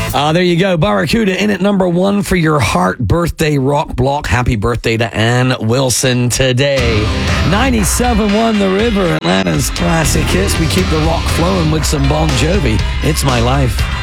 There you go. Barracuda in at number 1 for your heart birthday rock block. Happy birthday to Ann Wilson today. 97.1 The River, Atlanta's classic hits. We keep the rock flowing with some Bon Jovi. It's My Life.